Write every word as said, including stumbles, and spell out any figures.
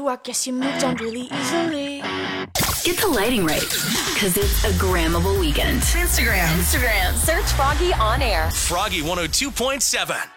you, I guess you moved on really easily. Get the lighting right, because it's a Grammable weekend. Instagram. Instagram. Search Froggy On Air. Froggy one oh two point seven.